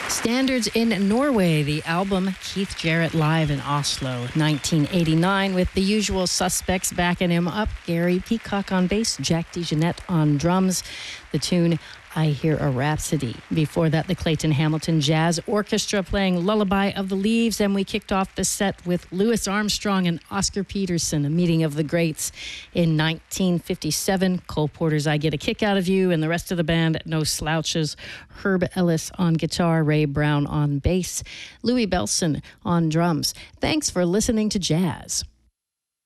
Standards in Norway, the album Keith Jarrett Live in Oslo, 1989, with the usual suspects backing him up. Gary Peacock on bass, Jack DeJohnette on drums. The tune, I Hear a Rhapsody. Before that, the Clayton Hamilton Jazz Orchestra playing Lullaby of the Leaves, and we kicked off the set with Louis Armstrong and Oscar Peterson, A Meeting of the Greats. In 1957, Cole Porter's I Get a Kick Out of You, and the rest of the band, No Slouches. Herb Ellis on guitar, Ray Brown on bass, Louis Bellson on drums. Thanks for listening to Jazz.